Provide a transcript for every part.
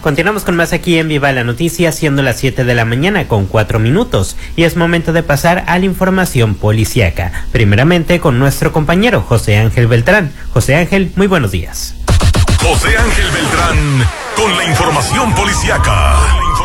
Continuamos con más aquí en Viva la Noticia, siendo las 7 de la mañana con 4 minutos, y es momento de pasar a la información policíaca. Primeramente con nuestro compañero José Ángel Beltrán. José Ángel, muy buenos días. José Ángel Beltrán con la información policíaca.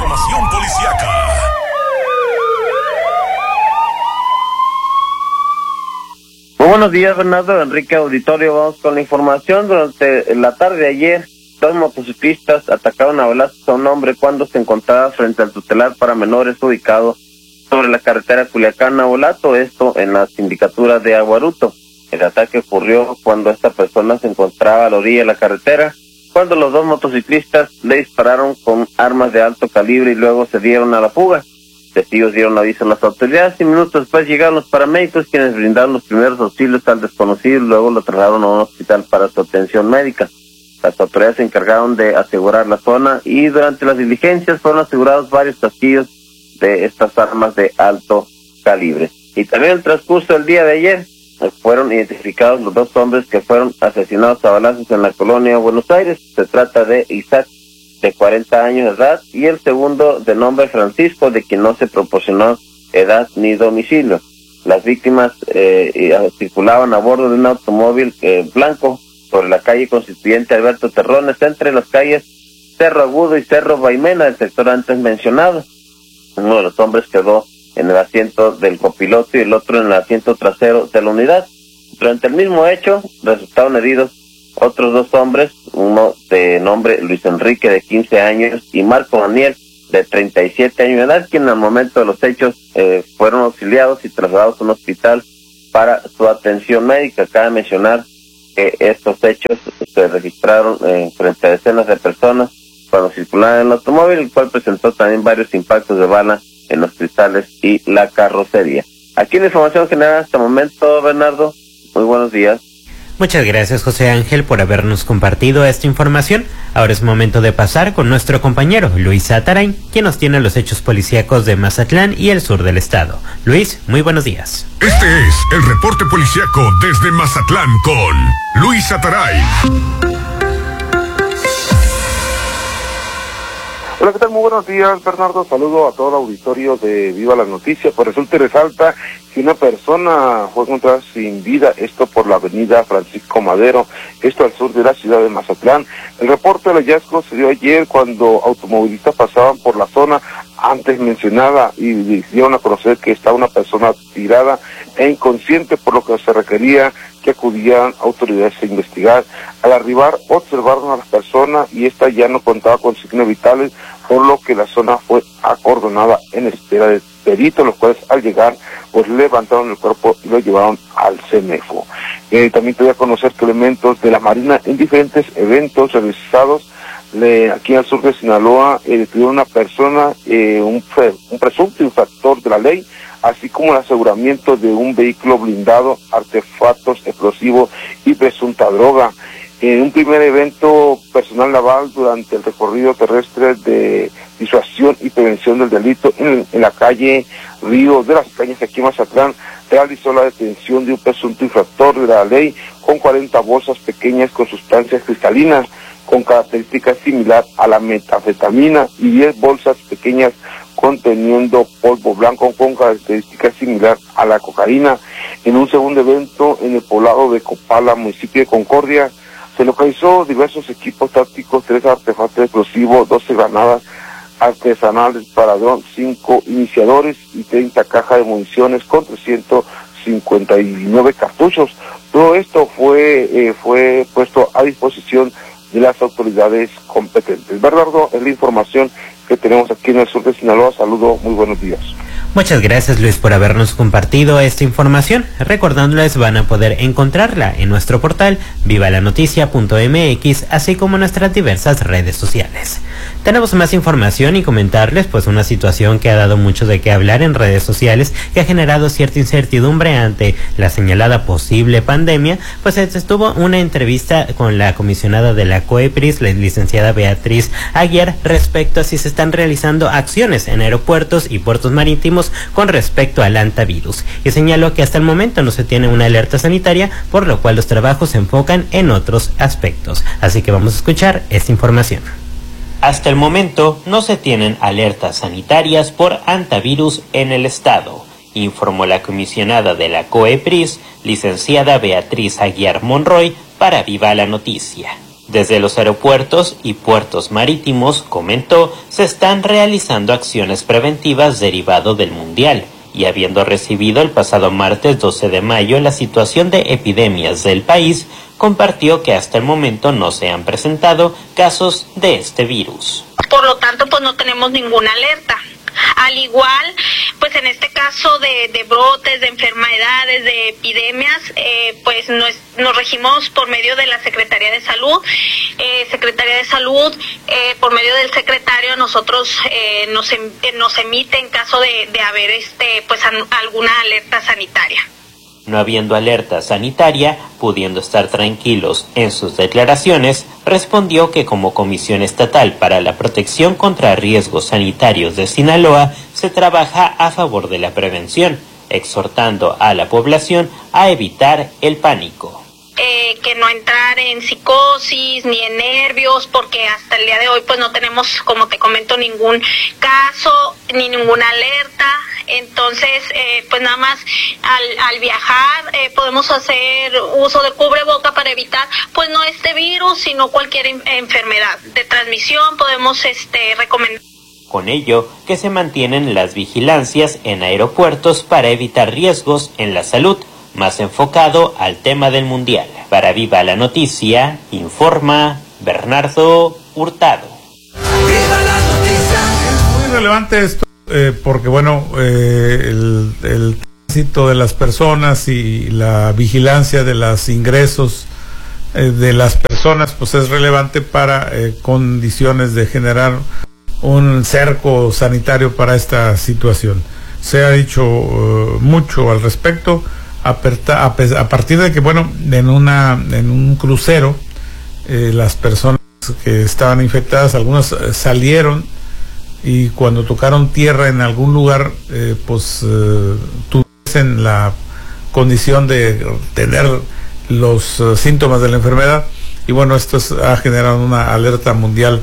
Muy buenos días, Bernardo, Enrique Auditorio. Vamos con la información. Durante la tarde de ayer, 2 motociclistas atacaron a balazos a un hombre cuando se encontraba frente al tutelar para menores ubicado sobre la carretera Culiacán-Navolato, esto en la sindicatura de Aguaruto. El ataque ocurrió cuando esta persona se encontraba a la orilla de la carretera, cuando los 2 motociclistas le dispararon con armas de alto calibre y luego se dieron a la fuga. Testigos dieron aviso a las autoridades y minutos después llegaron los paramédicos, quienes brindaron los primeros auxilios al desconocido y luego lo trasladaron a un hospital para su atención médica. Las autoridades se encargaron de asegurar la zona y durante las diligencias fueron asegurados varios casquillos de estas armas de alto calibre. Y también en el transcurso del día de ayer fueron identificados los 2 hombres que fueron asesinados a balazos en la colonia Buenos Aires. Se trata de Isaac, de 40 años de edad, y el segundo de nombre Francisco, de quien no se proporcionó edad ni domicilio. Las víctimas circulaban a bordo de un automóvil blanco sobre la calle Constituyente Alberto Terrones, entre las calles Cerro Agudo y Cerro Vaimena, del sector antes mencionado. Uno de los hombres quedó en el asiento del copiloto y el otro en el asiento trasero de la unidad. Durante el mismo hecho resultaron heridos otros 2 hombres, uno de nombre Luis Enrique, de 15 años, y Marco Daniel, de 37 años de edad, quien al momento de los hechos fueron auxiliados y trasladados a un hospital para su atención médica. Cabe mencionar que estos hechos se registraron frente a decenas de personas cuando circulaban en el automóvil, el cual presentó también varios impactos de bala en los cristales y la carrocería. Aquí la información general hasta el momento, Bernardo. Muy buenos días. Muchas gracias, José Ángel, por habernos compartido esta información. Ahora es momento de pasar con nuestro compañero Luis Atarain, quien nos tiene los hechos policíacos de Mazatlán y el sur del estado. Luis, muy buenos días. Este es el reporte policíaco desde Mazatlán con Luis Atarain. Hola, ¿qué tal? Muy buenos días, Bernardo. Saludo a todo el auditorio de Viva la Noticia. Pues resulta y resalta que una persona fue encontrada sin vida, esto por la avenida Francisco Madero, esto al sur de la ciudad de Mazatlán. El reporte del hallazgo se dio ayer cuando automovilistas pasaban por la zona antes mencionada y dieron a conocer que estaba una persona tirada e inconsciente, por lo que se requería que acudían autoridades a investigar. Al arribar observaron a las personas y esta ya no contaba con signos vitales, por lo que la zona fue acordonada en espera de peritos, los cuales al llegar pues levantaron el cuerpo y lo llevaron al CEMEFO. También te voy a conocer que elementos de la Marina en diferentes eventos realizados aquí al sur de Sinaloa detuvieron una persona, un presunto infractor de la ley, así como el aseguramiento de un vehículo blindado, artefactos explosivos y presunta droga. En un primer evento personal naval durante el recorrido terrestre de disuasión y prevención del delito en la calle Río de las Cañas, aquí en Mazatlán, realizó la detención de un presunto infractor de la ley con 40 bolsas pequeñas con sustancias cristalinas con características similar a la metanfetamina y 10 bolsas pequeñas conteniendo polvo blanco con características similar a la cocaína. En un segundo evento en el poblado de Copala, municipio de Concordia, se localizó diversos equipos tácticos, 3 artefactos explosivos, 12 granadas artesanales para dron, 5 iniciadores y 30 cajas de municiones con 359 cartuchos. Todo esto fue puesto a disposición de las autoridades competentes. Bernardo, es la información que tenemos aquí en el sur de Sinaloa. Saludo, muy buenos días. Muchas gracias, Luis, por habernos compartido esta información. Recordándoles, van a poder encontrarla en nuestro portal vivalanoticia.mx, así como en nuestras diversas redes sociales. Tenemos más información y comentarles pues una situación que ha dado mucho de qué hablar en redes sociales, que ha generado cierta incertidumbre ante la señalada posible pandemia. Pues estuvo una entrevista con la comisionada de la COEPRIS, la licenciada Beatriz Aguiar, respecto a si se están realizando acciones en aeropuertos y puertos marítimos con respecto al hantavirus, y señaló que hasta el momento no se tiene una alerta sanitaria, por lo cual los trabajos se enfocan en otros aspectos. Así que vamos a escuchar esta información. Hasta el momento no se tienen alertas sanitarias por hantavirus en el estado, informó la comisionada de la COEPRIS, licenciada Beatriz Aguiar Monroy, para Viva la Noticia. Desde los aeropuertos y puertos marítimos, comentó, se están realizando acciones preventivas derivado del Mundial, y habiendo recibido el pasado martes 12 de mayo la situación de epidemias del país, compartió que hasta el momento no se han presentado casos de este virus. Por lo tanto, pues no tenemos ninguna alerta. Al igual, pues en este caso de brotes, de enfermedades, de epidemias, pues nos regimos por medio de la Secretaría de Salud. Por medio del secretario, nosotros nos emite en caso de haber pues alguna alerta sanitaria. No habiendo alerta sanitaria, pudiendo estar tranquilos en sus declaraciones, respondió que como Comisión Estatal para la Protección contra Riesgos Sanitarios de Sinaloa, se trabaja a favor de la prevención, exhortando a la población a evitar el pánico. Que no entrar en psicosis ni en nervios, porque hasta el día de hoy pues no tenemos, como te comento, ningún caso ni ninguna alerta. Entonces, pues nada más al viajar podemos hacer uso de cubreboca para evitar, pues no este virus, sino cualquier enfermedad de transmisión. Podemos recomendar. Con ello, que se mantienen las vigilancias en aeropuertos para evitar riesgos en la salud, más enfocado al tema del Mundial. Para Viva la Noticia, informa Bernardo Hurtado. ¡Viva la noticia! Es muy relevante esto, porque bueno, el tránsito de las personas y la vigilancia de los ingresos de las personas, pues es relevante para condiciones de generar un cerco sanitario para esta situación. Se ha dicho mucho al respecto. A partir de que, bueno, en un crucero, las personas que estaban infectadas, algunas salieron, y cuando tocaron tierra en algún lugar, tuviesen la condición de tener los síntomas de la enfermedad, y bueno, esto ha generado una alerta mundial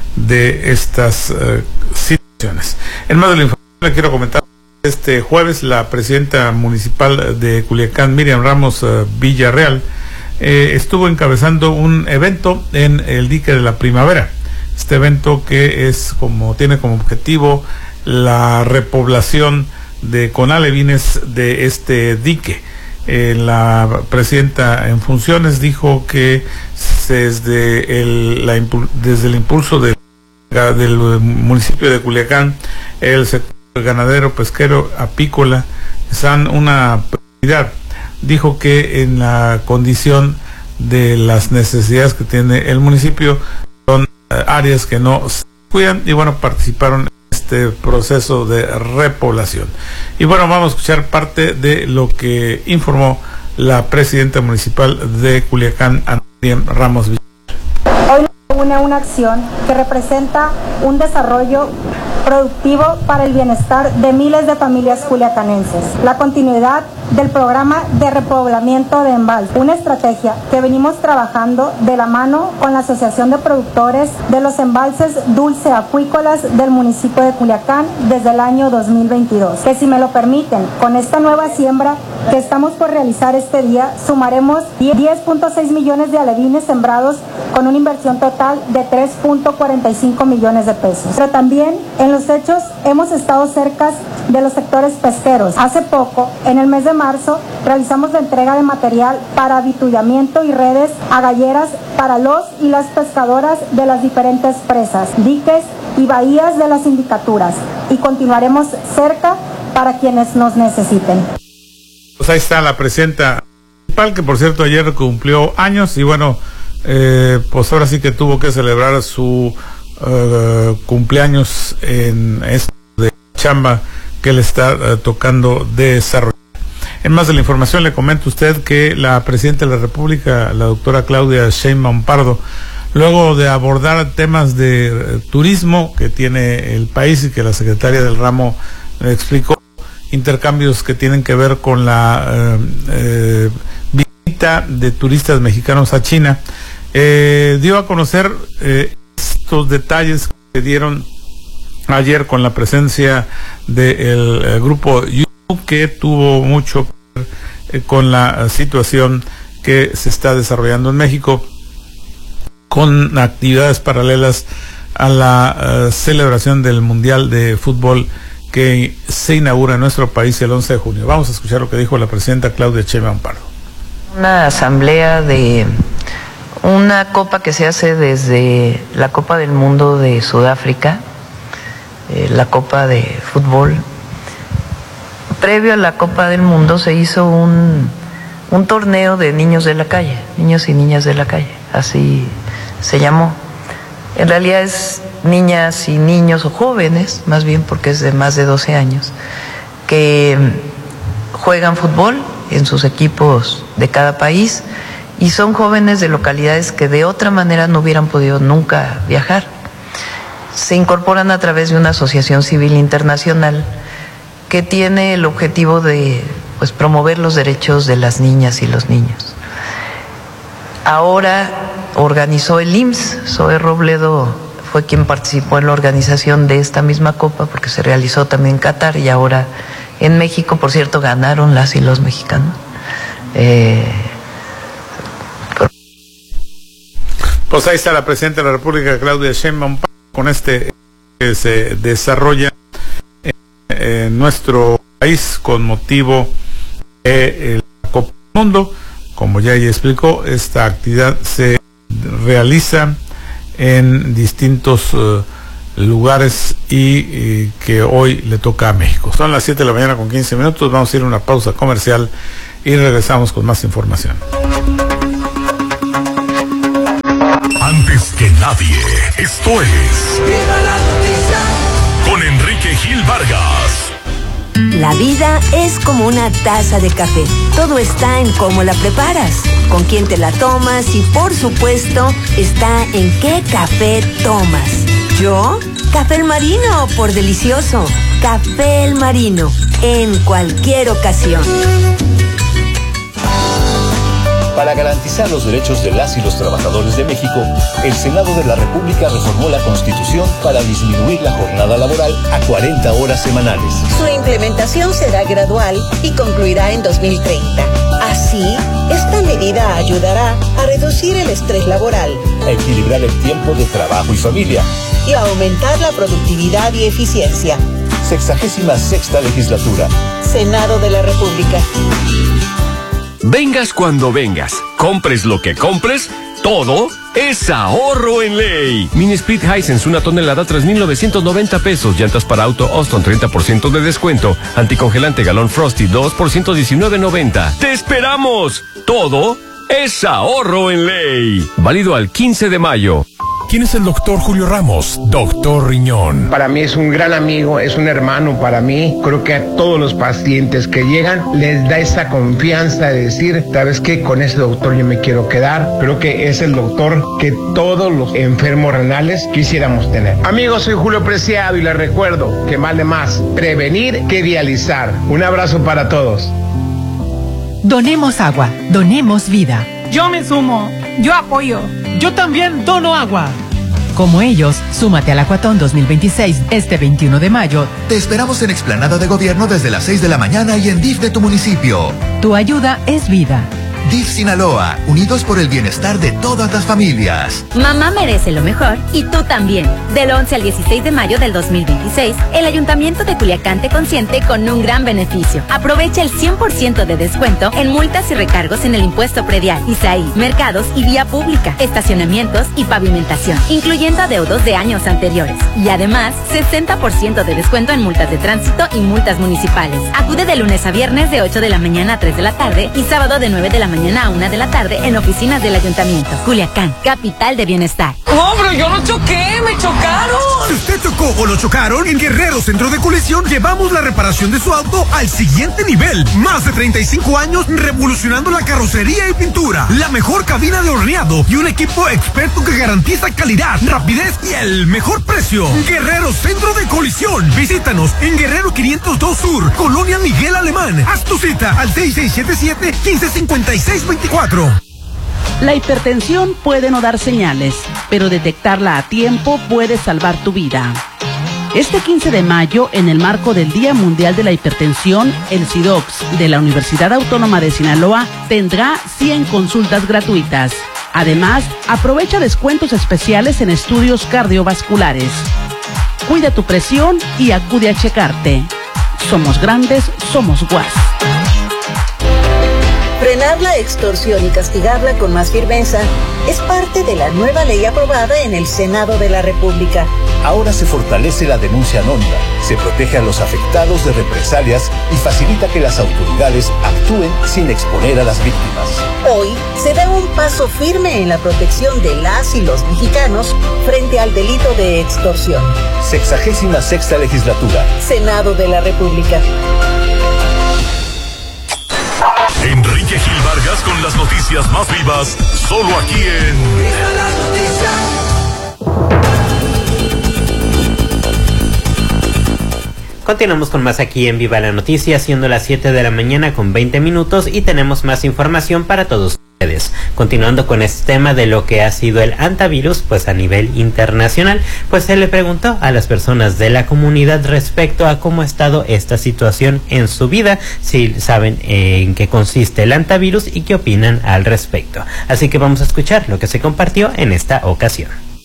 de estas situaciones. En más de la información le quiero comentar. Este jueves, la presidenta municipal de Culiacán, Miriam Ramos Villarreal, estuvo encabezando un evento en el dique de la Primavera. Este evento que tiene como objetivo la repoblación con alevines de este dique. La presidenta en funciones dijo que desde el impulso del municipio de Culiacán, el sector ganadero, pesquero, apícola, son una prioridad. Dijo que en la condición de las necesidades que tiene el municipio, son áreas que no se cuidan, y bueno, participaron en este proceso de repoblación. Y bueno, vamos a escuchar parte de lo que informó la presidenta municipal de Culiacán, Miriam Ramos Villarreal. Hoy une una acción que representa un desarrollo productivo para el bienestar de miles de familias culiacanenses. La continuidad del programa de repoblamiento de embalses, una estrategia que venimos trabajando de la mano con la Asociación de Productores de los Embalses Dulce Acuícolas del municipio de Culiacán desde el año 2022. Que si me lo permiten, con esta nueva siembra que estamos por realizar este día, sumaremos 10.6 millones de alevines sembrados con una inversión total de 3.45 millones de pesos. Pero también en los hechos hemos estado cerca de los sectores pesqueros. Hace poco, en el mes de marzo, realizamos la entrega de material para avituallamiento y redes a galleras para los y las pescadoras de las diferentes presas, diques y bahías de las sindicaturas, y continuaremos cerca para quienes nos necesiten. Pues ahí está la presidenta municipal, que por cierto ayer cumplió años, y bueno, pues ahora sí que tuvo que celebrar su cumpleaños en esto de chamba que le está tocando desarrollar. En más de la información le comento a usted que la presidenta de la República, la doctora Claudia Sheinbaum Pardo, luego de abordar temas de turismo que tiene el país y que la secretaria del ramo explicó, intercambios que tienen que ver con la visita de turistas mexicanos a China, dio a conocer estos detalles que se dieron ayer con la presencia del grupo YouTube, que tuvo mucho que ver con la situación que se está desarrollando en México, con actividades paralelas a la celebración del Mundial de Fútbol que se inaugura en nuestro país el 11 de junio. Vamos a escuchar lo que dijo la presidenta Claudia Sheinbaum Pardo. Una asamblea de una copa que se hace desde la Copa del Mundo de Sudáfrica, la Copa de Fútbol. Previo a la Copa del Mundo se hizo un torneo de niños de la calle, niños y niñas de la calle, así se llamó. En realidad es niñas y niños o jóvenes, más bien porque es de más de 12 años, que juegan fútbol en sus equipos de cada país y son jóvenes de localidades que de otra manera no hubieran podido nunca viajar. Se incorporan a través de una asociación civil internacional que tiene el objetivo de promover los derechos de las niñas y los niños. Ahora organizó el IMSS, Zoe Robledo fue quien participó en la organización de esta misma copa, porque se realizó también en Qatar y ahora en México. Por cierto, ganaron las y los mexicanos. Pues ahí está la presidenta de la República, Claudia Sheinbaum, con este que se desarrolla en nuestro país con motivo de la Copa del Mundo. Como ya ella explicó, esta actividad se realiza en distintos lugares y que hoy le toca a México. Son las 7 de la mañana con 15 minutos. Vamos a ir a una pausa comercial y regresamos con más información. Antes que nadie, esto es ¡Viva la noticia! con Enrique Gil Vargas. La vida es como una taza de café. Todo está en cómo la preparas, con quién te la tomas y, por supuesto, está en qué café tomas. ¿Yo? Café El Marino, por delicioso. Café El Marino, en cualquier ocasión. Para garantizar los derechos de las y los trabajadores de México, el Senado de la República reformó la Constitución para disminuir la jornada laboral a 40 horas semanales. Su implementación será gradual y concluirá en 2030. Así, esta medida ayudará a reducir el estrés laboral, a equilibrar el tiempo de trabajo y familia y a aumentar la productividad y eficiencia. 66ª legislatura. Senado de la República. Vengas cuando vengas, compres lo que compres, todo es ahorro en ley. Mini Split Hisense, 1 tonelada, 3,990 pesos. Llantas para auto Austin, 30% de descuento. Anticongelante galón Frosty, 2 por 119.90. ¡Te esperamos! Todo es ahorro en ley. Válido al 15 de mayo. ¿Quién es el doctor Julio Ramos? Doctor Riñón. Para mí es un gran amigo, es un hermano para mí. Creo que a todos los pacientes que llegan les da esa confianza de decir, ¿sabes qué? Con ese doctor yo me quiero quedar. Creo que es el doctor que todos los enfermos renales quisiéramos tener. Amigos, soy Julio Preciado y les recuerdo que vale más prevenir que dializar. Un abrazo para todos. Donemos agua, donemos vida. Yo me sumo, yo apoyo. Yo también dono agua. Como ellos, súmate al Acuatón 2026 este 21 de mayo. Te esperamos en Explanada de Gobierno desde las 6 de la mañana y en DIF de tu municipio. Tu ayuda es vida. DIF Sinaloa, unidos por el bienestar de todas las familias. Mamá merece lo mejor y tú también. Del 11 al 16 de mayo del 2026, el Ayuntamiento de Culiacán te consiente con un gran beneficio. Aprovecha el 100% de descuento en multas y recargos en el impuesto predial, ISAI, mercados y vía pública, estacionamientos y pavimentación, incluyendo adeudos de años anteriores. Y además, 60% de descuento en multas de tránsito y multas municipales. Acude de lunes a viernes de 8 de la mañana a 3 de la tarde y sábado de 9 de la mañana a 1 de la tarde en oficinas del Ayuntamiento. Culiacán, capital de bienestar. ¡Oh, pero yo no choqué! ¡Me chocaron! Si usted chocó o lo chocaron, en Guerrero Centro de Colisión llevamos la reparación de su auto al siguiente nivel. Más de 35 años revolucionando la carrocería y pintura. La mejor cabina de horneado y un equipo experto que garantiza calidad, rapidez y el mejor precio. Guerrero Centro de Colisión. Visítanos en Guerrero 502 Sur, Colonia Miguel Alemán. Haz tu cita al 6677-1556-24. La hipertensión puede no dar señales, pero detectarla a tiempo puede salvar tu vida. Este 15 de mayo, en el marco del Día Mundial de la Hipertensión, el SIDOX de la Universidad Autónoma de Sinaloa tendrá 100 consultas gratuitas. Además, aprovecha descuentos especiales en estudios cardiovasculares. Cuida tu presión y acude a checarte. Somos grandes, somos GUAS. Frenar la extorsión y castigarla con más firmeza es parte de la nueva ley aprobada en el Senado de la República. Ahora se fortalece la denuncia anónima, se protege a los afectados de represalias y facilita que las autoridades actúen sin exponer a las víctimas. Hoy se da un paso firme en la protección de las y los mexicanos frente al delito de extorsión. 66ª legislatura. Senado de la República. Enrique Gil Vargas con las noticias más vivas, solo aquí en Viva la Noticia. Continuamos con más aquí en Viva la Noticia, siendo las 7 de la mañana con 20 minutos y tenemos más información para todos ustedes. Continuando con este tema de lo que ha sido el hantavirus, pues a nivel internacional, pues se le preguntó a las personas de la comunidad respecto a cómo ha estado esta situación en su vida, si saben en qué consiste el hantavirus y qué opinan al respecto. Así que vamos a escuchar lo que se compartió en esta ocasión.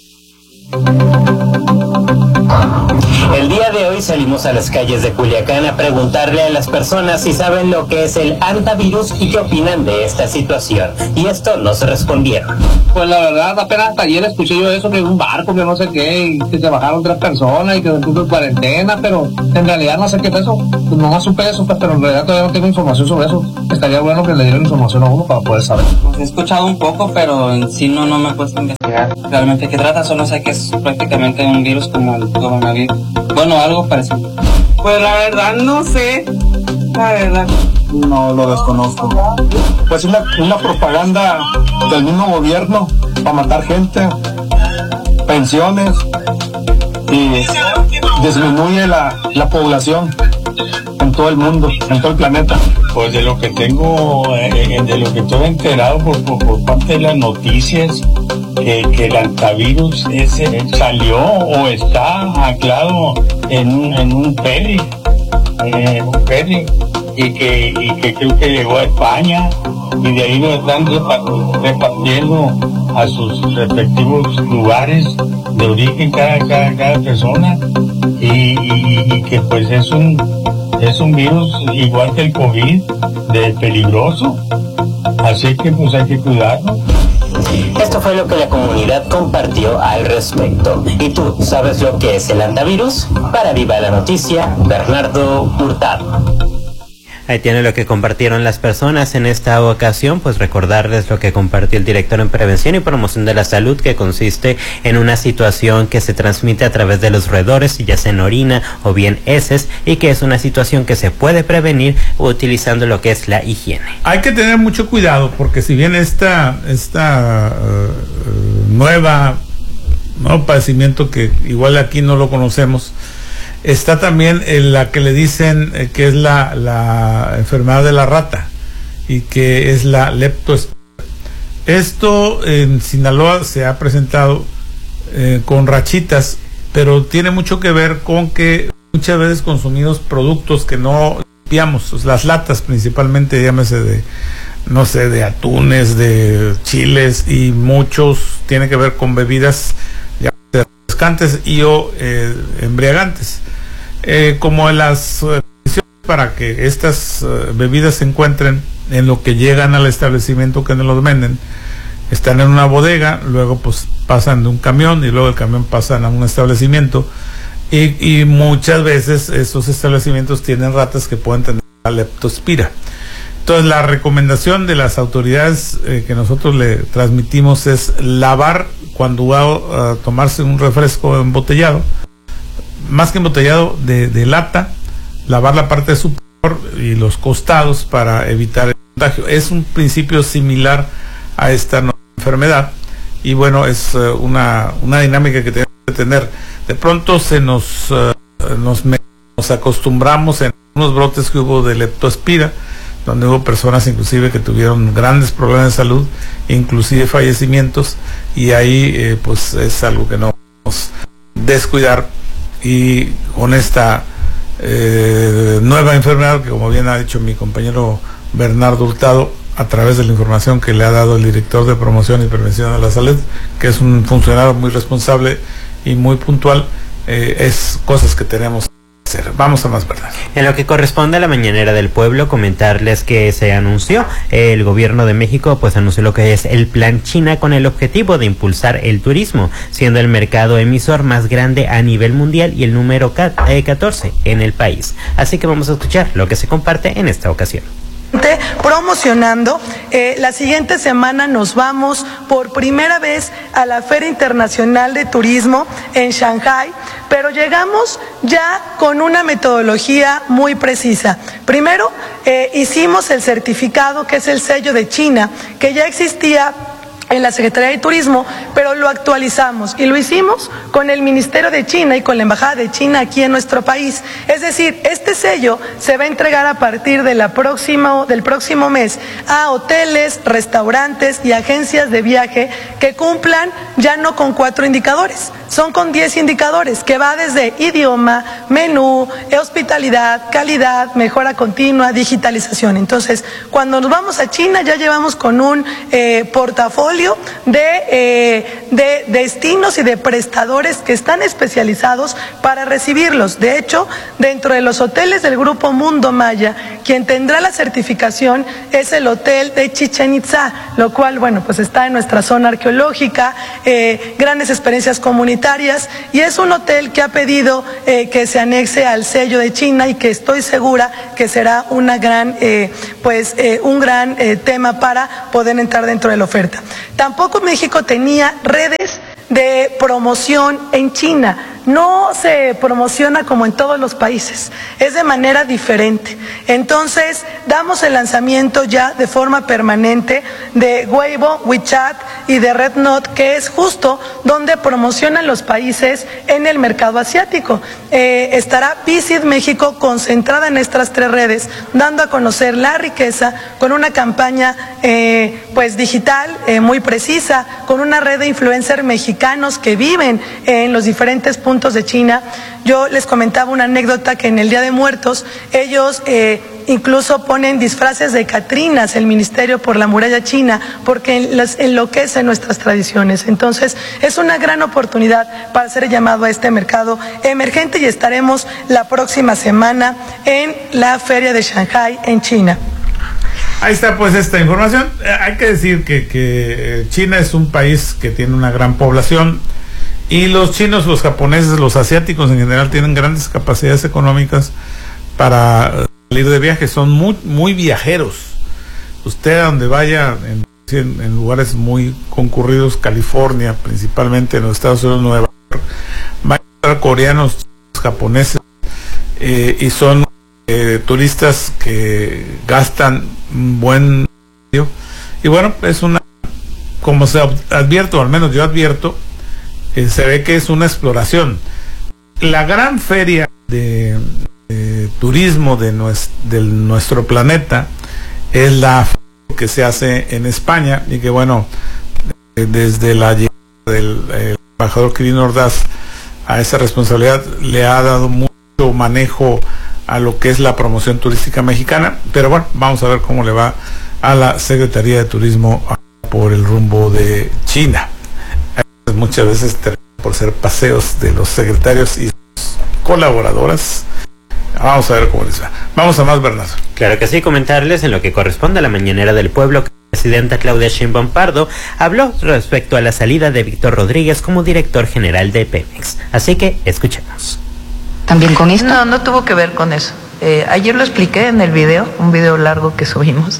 El día de hoy salimos a las calles de Culiacán a preguntarle a las personas si saben lo que es el hantavirus y qué opinan de esta situación. Y esto nos respondieron. Pues la verdad, apenas hasta ayer escuché yo eso, que un barco, que no sé qué, y que se bajaron 3 personas y que se puso en cuarentena, pero en realidad no sé qué es eso. Pues nomás supe eso, pues, pero en realidad todavía no tengo información sobre eso. Estaría bueno que le dieran información a uno para poder saber. Pues he escuchado un poco, pero en sí no me he puesto a investigar realmente qué trata, solo sé que es prácticamente un virus como el coronavirus. Bueno, algo parecido. Pues la verdad no sé, la verdad. No lo desconozco. Pues una propaganda del mismo gobierno para matar gente, pensiones, y disminuye la población en todo el mundo, en todo el planeta. Pues de lo que tengo, de lo que estoy enterado por parte de las noticias, que el hantavirus salió o está anclado en un ferry, y que creo que llegó a España, y de ahí lo están repartiendo a sus respectivos lugares de origen cada persona, y que pues es un virus igual que el COVID, peligroso, así que pues hay que cuidarnos. Esto fue lo que la comunidad compartió al respecto. ¿Y tú sabes lo que es el hantavirus? Para Viva la Noticia, Bernardo Hurtado. Ahí tiene lo que compartieron las personas en esta ocasión, pues recordarles lo que compartió el director en Prevención y Promoción de la Salud, que consiste en una situación que se transmite a través de los roedores, ya sea en orina o bien heces, y que es una situación que se puede prevenir utilizando lo que es la higiene. Hay que tener mucho cuidado, porque si bien esta nuevo padecimiento, que igual aquí no lo conocemos, está también la que le dicen que es la enfermedad de la rata, y que es la leptospira. Esto en Sinaloa se ha presentado con rachitas, pero tiene mucho que ver con que muchas veces consumimos productos que no limpiamos, las latas principalmente, llámese de atunes, de chiles, y muchos tienen que ver con bebidas refrescantes y o embriagantes. Como las condiciones para que estas bebidas se encuentren en lo que llegan al establecimiento que nos los venden, están en una bodega, luego pues pasan de un camión y luego el camión pasan a un establecimiento, y muchas veces esos establecimientos tienen ratas que pueden tener la leptospira. Entonces la recomendación de las autoridades que nosotros le transmitimos es lavar cuando va a tomarse un refresco embotellado, más que embotellado de lata, lavar la parte superior y los costados para evitar el contagio. Es un principio similar a esta enfermedad, y bueno, es una dinámica que tenemos que tener. De pronto nos acostumbramos en unos brotes que hubo de leptospira, donde hubo personas inclusive que tuvieron grandes problemas de salud, inclusive fallecimientos, y ahí pues es algo que no podemos descuidar. Y con esta nueva enfermedad, que como bien ha dicho mi compañero Bernardo Hurtado, a través de la información que le ha dado el director de promoción y prevención de la salud, que es un funcionario muy responsable y muy puntual, es cosas que tenemos que hacer. Vamos a más verdad. En lo que corresponde a la mañanera del pueblo, comentarles que se anunció, el gobierno de México pues anunció lo que es el Plan China con el objetivo de impulsar el turismo, siendo el mercado emisor más grande a nivel mundial y el número 14 en el país. Así que vamos a escuchar lo que se comparte en esta ocasión. Promocionando, la siguiente semana nos vamos por primera vez a la Feria Internacional de Turismo en Shanghái, pero llegamos ya con una metodología muy precisa. Primero, hicimos el certificado, que es el sello de China, que ya existía en la Secretaría de Turismo, pero lo actualizamos y lo hicimos con el Ministerio de China y con la Embajada de China aquí en nuestro país. Es decir, este sello se va a entregar a partir del próximo mes a hoteles, restaurantes y agencias de viaje que cumplan ya no con 4 indicadores, son con 10 indicadores, que va desde idioma, menú, hospitalidad, calidad, mejora continua, digitalización. Entonces, cuando nos vamos a China ya llevamos con un portafolio de destinos y de prestadores que están especializados para recibirlos. De hecho, dentro de los hoteles del Grupo Mundo Maya, quien tendrá la certificación es el hotel de Chichén Itzá, lo cual, bueno, pues está en nuestra zona arqueológica, grandes experiencias comunitarias, y es un hotel que ha pedido que se anexe al sello de China y que estoy segura que será una gran, un gran tema para poder entrar dentro de la oferta. Tampoco México tenía redes de promoción en China. No se promociona como en todos los países, es de manera diferente. Entonces, damos el lanzamiento ya de forma permanente de Weibo, WeChat y de RedNote, que es justo donde promocionan los países en el mercado asiático. Estará Visit México concentrada en estas 3 redes, dando a conocer la riqueza con una campaña digital muy precisa, con una red de influencers mexicanos que viven en los diferentes puntos de China. Yo les comentaba una anécdota que en el Día de Muertos ellos incluso ponen disfraces de catrinas el ministerio por la muralla china, porque enloquece nuestras tradiciones. Entonces es una gran oportunidad para hacer llamado a este mercado emergente, y estaremos la próxima semana en la Feria de Shanghái en China. Ahí está pues esta información. Hay que decir que China es un país que tiene una gran población, y los chinos, los japoneses, los asiáticos en general tienen grandes capacidades económicas para salir de viaje, son muy viajeros. Usted a donde vaya, en lugares muy concurridos, California, principalmente en los Estados Unidos, Nueva York, van a encontrar coreanos, japoneses, y son turistas que gastan un buen dinero. Y bueno, es una, como se advierto, al menos yo advierto, se ve que es una exploración. La gran feria de turismo de nuestro planeta es la que se hace en España, y que bueno, desde la llegada del embajador Quirino Ordaz a esa responsabilidad le ha dado mucho manejo a lo que es la promoción turística mexicana. Pero bueno, vamos a ver cómo le va a la Secretaría de Turismo por el rumbo de China. Muchas veces terminan por ser paseos de los secretarios y sus colaboradoras. Vamos a ver cómo les va. Vamos a más, Bernardo. Claro que sí, comentarles en lo que corresponde a la mañanera del pueblo que la presidenta Claudia Sheinbaum Pardo habló respecto a la salida de Víctor Rodríguez como director general de Pemex. Así que escuchemos. ¿También con esto? No tuvo que ver con eso. Ayer lo expliqué en el video, un video largo que subimos.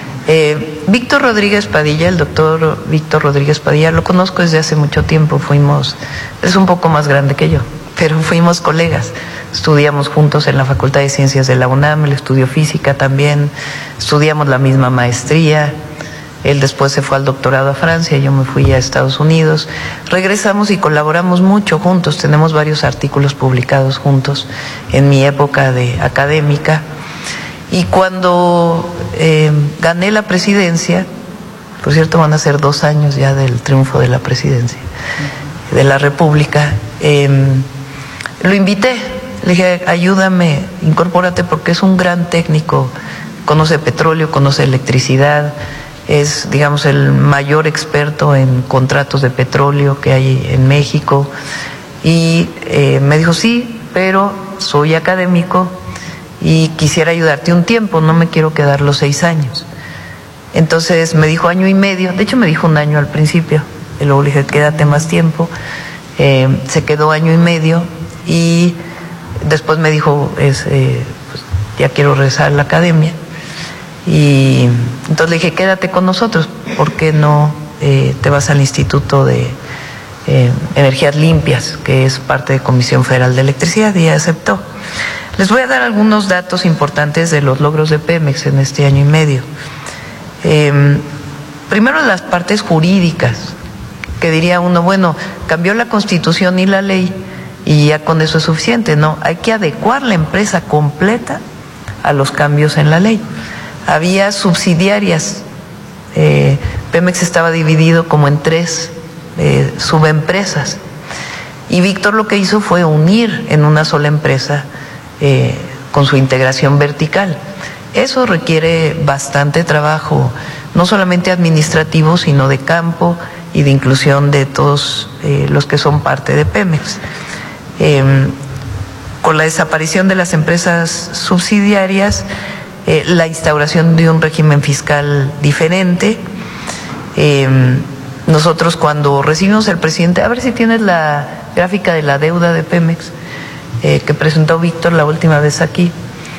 Víctor Rodríguez Padilla, el doctor Víctor Rodríguez Padilla, lo conozco desde hace mucho tiempo, es un poco más grande que yo, pero fuimos colegas, estudiamos juntos en la Facultad de Ciencias de la UNAM, él estudió física también, estudiamos la misma maestría, él después se fue al doctorado a Francia, yo me fui a Estados Unidos, regresamos y colaboramos mucho juntos, tenemos varios artículos publicados juntos en mi época de académica. Y cuando gané la presidencia, por cierto van a ser 2 años ya del triunfo de la presidencia de la República, lo invité, le dije, ayúdame, incorpórate porque es un gran técnico, conoce petróleo, conoce electricidad, es, digamos, el mayor experto en contratos de petróleo que hay en México. Y me dijo, sí, pero soy académico y quisiera ayudarte un tiempo, no me quiero quedar los 6 años. Entonces me dijo 1 año y medio, de hecho me dijo 1 año al principio, y luego le dije, quédate más tiempo. Se quedó 1 año y medio y después me dijo, pues, ya quiero regresar a la academia. Y entonces le dije, quédate con nosotros, ¿por qué no te vas al Instituto de Energías Limpias, que es parte de Comisión Federal de Electricidad? Y aceptó. Les voy a dar algunos datos importantes de los logros de Pemex en este 1 año y medio. Primero, las partes jurídicas, que diría uno, bueno, cambió la Constitución y la ley y ya con eso es suficiente. No, hay que adecuar la empresa completa a los cambios en la ley. Había subsidiarias, Pemex estaba dividido como en 3 subempresas, y Víctor lo que hizo fue unir en una sola empresa con su integración vertical. Eso requiere bastante trabajo, no solamente administrativo, sino de campo y de inclusión de todos los que son parte de Pemex. Con la desaparición de las empresas subsidiarias, la instauración de un régimen fiscal diferente. Nosotros cuando recibimos el presidente, a ver si tienes la gráfica de la deuda de Pemex que presentó Víctor la última vez aquí,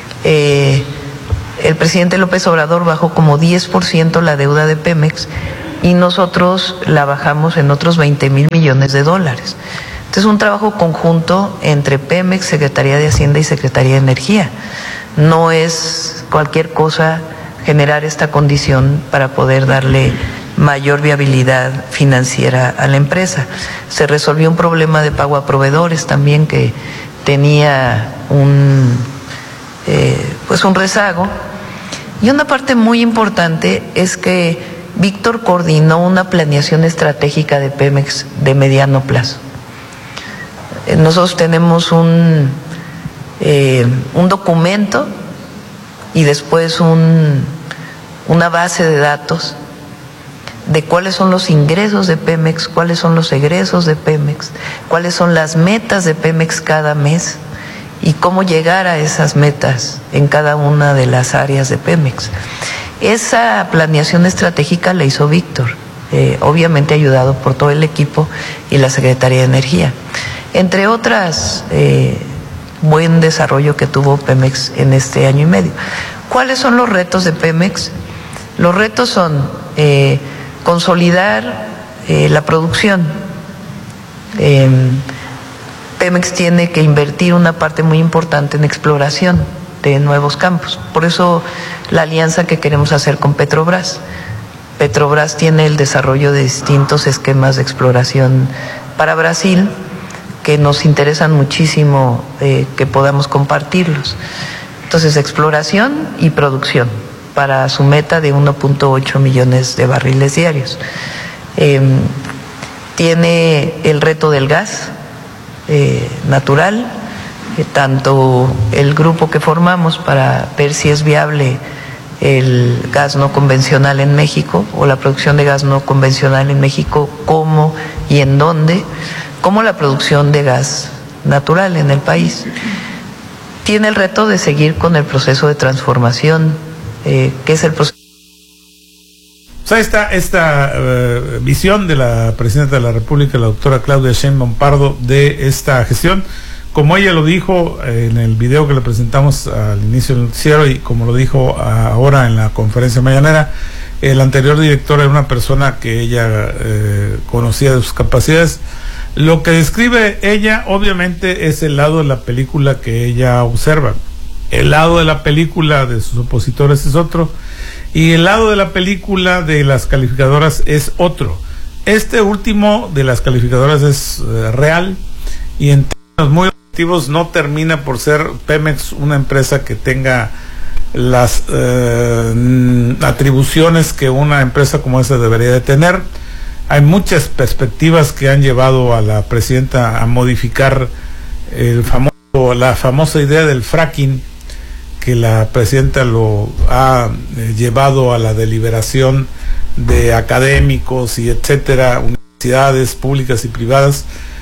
el presidente López Obrador bajó como 10% la deuda de Pemex y nosotros la bajamos en otros $20,000 millones. Entonces, un trabajo conjunto entre Pemex, Secretaría de Hacienda y Secretaría de Energía. No es cualquier cosa generar esta condición para poder darle mayor viabilidad financiera a la empresa. Se resolvió un problema de pago a proveedores también que tenía un rezago. Y una parte muy importante es que Víctor coordinó una planeación estratégica de Pemex de mediano plazo. Nosotros tenemos un documento y después una base de datos de cuáles son los ingresos de Pemex, cuáles son los egresos de Pemex, cuáles son las metas de Pemex cada mes y cómo llegar a esas metas en cada una de las áreas de Pemex. Esa planeación estratégica la hizo Víctor, obviamente ayudado por todo el equipo y la Secretaría de Energía. Entre otras, buen desarrollo que tuvo Pemex en este 1 año y medio. ¿Cuáles son los retos de Pemex? Los retos son consolidar la producción. Pemex tiene que invertir una parte muy importante en exploración de nuevos campos. Por eso la alianza que queremos hacer con Petrobras. Petrobras tiene el desarrollo de distintos esquemas de exploración para Brasil que nos interesan muchísimo que podamos compartirlos. Entonces, exploración y producción para su meta de 1.8 millones de barriles diarios. Tiene el reto del gas natural, tanto el grupo que formamos para ver si es viable el gas no convencional en México o la producción de gas no convencional en México, cómo y en dónde, como la producción de gas natural en el país. Tiene el reto de seguir con el proceso de transformación, que es el proceso. O sea, esta visión de la Presidenta de la República, la doctora Claudia Sheinbaum Pardo, de esta gestión, como ella lo dijo en el video que le presentamos al inicio del noticiero y como lo dijo ahora en la conferencia mañanera, el anterior director era una persona que ella conocía de sus capacidades. Lo que describe ella obviamente es el lado de la película que ella observa. El lado de la película de sus opositores es otro y el lado de la película de las calificadoras es otro. Este último de las calificadoras es real y en términos muy objetivos no termina por ser Pemex una empresa que tenga las atribuciones que una empresa como esa debería de tener. Hay muchas perspectivas que han llevado a la presidenta a modificar la famosa idea del fracking, que la presidenta lo ha llevado a la deliberación de académicos y etcétera, universidades públicas y privadas.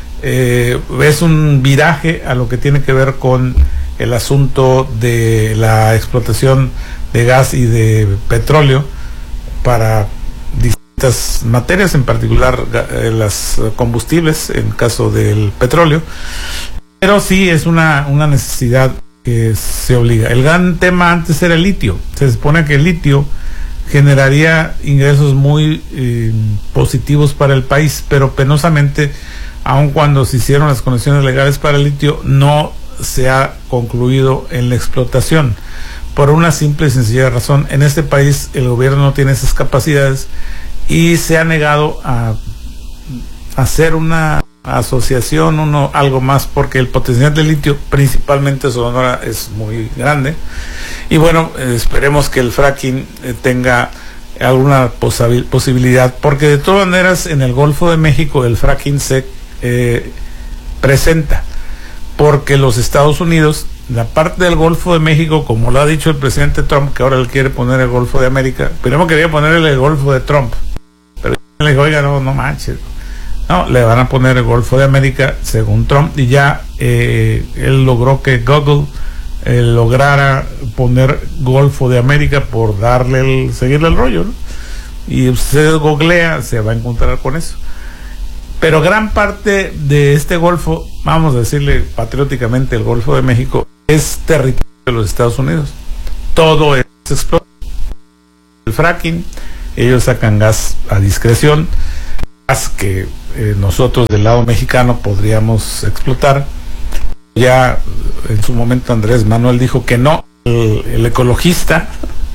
Es un viraje a lo que tiene que ver con el asunto de la explotación de gas y de petróleo para distintas materias, en particular las combustibles, en caso del petróleo, pero sí es una necesidad que se obliga. El gran tema antes era el litio. Se supone que el litio generaría ingresos muy positivos para el país, pero penosamente, aun cuando se hicieron las conexiones legales para el litio, no se ha concluido en la explotación, por una simple y sencilla razón. En este país el gobierno no tiene esas capacidades y se ha negado a hacer una asociación, algo más, porque el potencial de litio, principalmente Sonora, es muy grande. Y bueno, esperemos que el fracking tenga alguna posibilidad, porque de todas maneras en el Golfo de México el fracking se presenta, porque los Estados Unidos, la parte del Golfo de México, como lo ha dicho el presidente Trump, que ahora él quiere poner el Golfo de América, primero quería ponerle el Golfo de Trump, pero le dijo, oiga, no manches, no, le van a poner el Golfo de América según Trump, y ya él logró que Google lograra poner Golfo de América por seguirle el rollo, ¿no? Y usted googlea, se va a encontrar con eso. Pero gran parte de este Golfo, vamos a decirle patrióticamente, el Golfo de México, es territorio de los Estados Unidos. Todo es explotado. El fracking, ellos sacan gas a discreción, gas que nosotros del lado mexicano podríamos explotar. Ya en su momento Andrés Manuel dijo que no, el ecologista,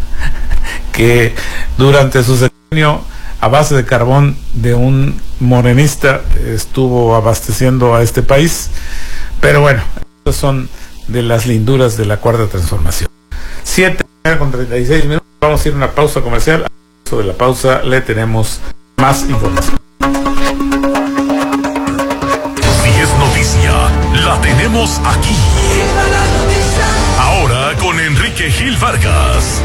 que durante su sexenio a base de carbón de un morenista estuvo abasteciendo a este país. Pero bueno, estas son de las linduras de la Cuarta Transformación. 7:36, vamos a ir a una pausa comercial. Sobre la pausa le tenemos más información. Si es noticia, la tenemos aquí. Ahora con Enrique Gil Vargas.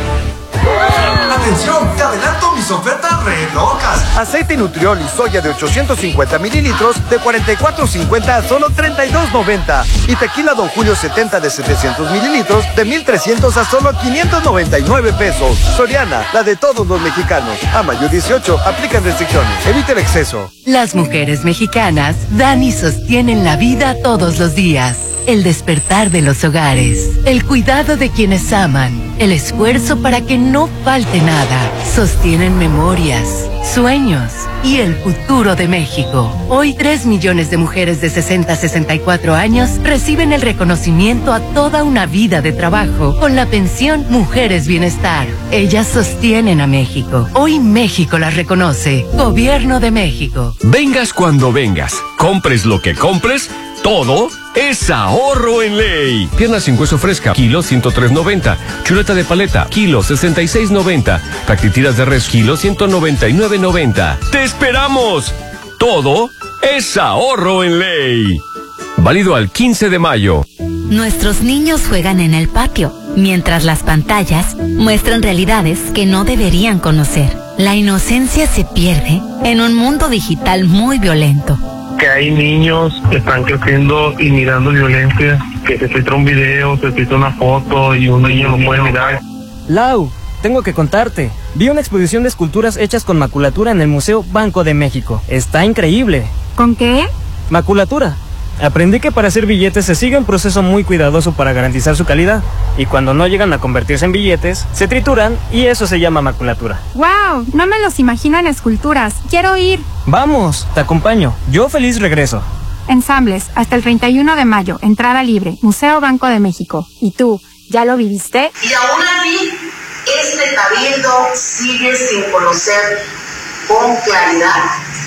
Atención, te adelanto mis ofertas re locas. Aceite Nutriol y soya de 850 mililitros de 44.50 a solo 32.90. Y tequila Don Julio 70 de 700 mililitros de 1.300 a solo 599 pesos. Soriana, la de todos los mexicanos. A mayo 18, aplican restricciones. Evita el exceso. Las mujeres mexicanas dan y sostienen la vida todos los días. El despertar de los hogares, el cuidado de quienes aman, el esfuerzo para que no falte nada. Sostienen memorias, sueños y el futuro de México. Hoy 3 millones de mujeres de 60 a 64 años reciben el reconocimiento a toda una vida de trabajo con la pensión Mujeres Bienestar. Ellas sostienen a México. Hoy México las reconoce. Gobierno de México. Vengas cuando vengas, compres lo que compres, todo es ahorro en ley. Pierna sin hueso fresca, kilo 103.90. Chuleta de paleta, kilo 66.90. Paquetiras de res, kilo 199.90. ¡Te esperamos! Todo es ahorro en ley. Válido al 15 de mayo. Nuestros niños juegan en el patio, mientras las pantallas muestran realidades que no deberían conocer. La inocencia se pierde en un mundo digital muy violento. Que hay niños que están creciendo y mirando violencia, que se filtra un video, se filtra una foto y un niño no puede mirar. Lau, tengo que contarte. Vi una exposición de esculturas hechas con maculatura en el Museo Banco de México. Está increíble. ¿Con qué? Maculatura. Aprendí que para hacer billetes se sigue un proceso muy cuidadoso para garantizar su calidad. Y cuando no llegan a convertirse en billetes, se trituran y eso se llama maculatura. ¡Wow! No me los imagino en esculturas. ¡Quiero ir! Vamos, te acompaño. Yo feliz regreso. Ensambles, hasta el 31 de mayo, entrada libre, Museo Banco de México. ¿Y tú, ya lo viviste? Y aún así, este cabildo sigue sin conocer con claridad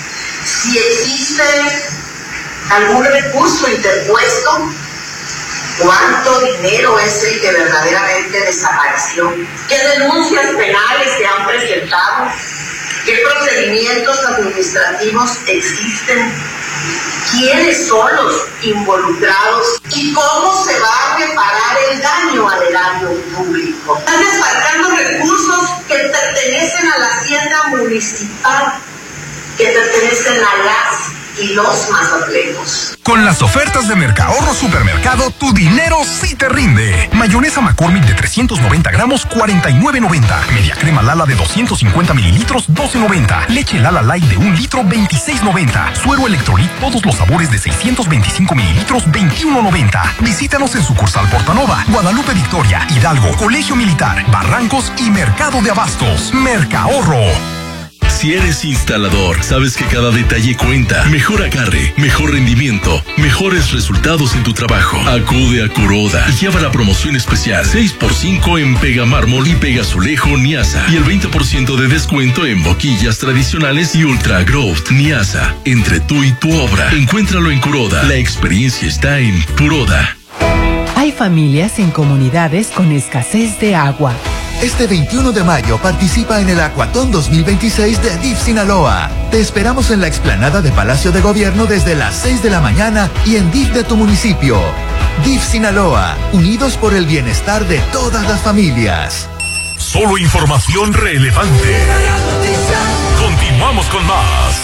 si existe algún recurso interpuesto ¿Cuánto dinero es el que verdaderamente desapareció? ¿Qué denuncias penales se han presentado? ¿Qué procedimientos administrativos existen? ¿Quiénes son los involucrados? ¿Y cómo se va a reparar el daño al erario público? Están desfalcando recursos que pertenecen a la hacienda municipal, que pertenecen a las y los mazatlecos. Con las ofertas de Mercahorro Supermercado, tu dinero sí te rinde. Mayonesa McCormick de 390 gramos, $49.90. Media crema Lala de 250 mililitros, $12.90. Leche Lala Light de 1 litro, $26.90. Suero Electrolit, todos los sabores de 625 mililitros, $21.90. Visítanos en sucursal Portanova, Guadalupe Victoria, Hidalgo, Colegio Militar, Barrancos y Mercado de Abastos. Mercahorro. Si eres instalador, sabes que cada detalle cuenta. Mejor agarre, mejor rendimiento, mejores resultados en tu trabajo. Acude a Kuroda y lleva la promoción especial 6x5 en Pega Mármol y Pega Azulejo Niasa y el 20% de descuento en boquillas tradicionales y Ultra Growth Niasa. Entre tú y tu obra, encuéntralo en Kuroda. La experiencia está en Kuroda. Hay familias en comunidades con escasez de agua. Este 21 de mayo participa en el Aquatón 2026 de DIF Sinaloa. Te esperamos en la explanada de Palacio de Gobierno desde las 6 de la mañana y en DIF de tu municipio. DIF Sinaloa, unidos por el bienestar de todas las familias. Solo información relevante. Continuamos con más.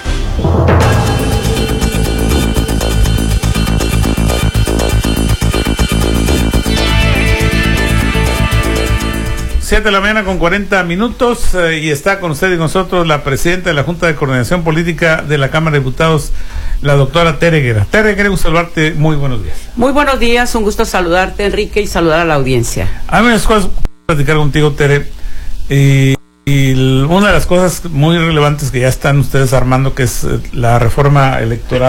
7 de la mañana con 40 minutos y está con usted y nosotros la presidenta de la Junta de Coordinación Política de la Cámara de Diputados, la doctora Tere Guerra. Tere, queremos saludarte. Muy buenos días. Muy buenos días, un gusto saludarte, Enrique, y saludar a la audiencia. Hay unas cosas que platicar contigo, Tere, y una de las cosas muy relevantes que ya están ustedes armando, que es la reforma electoral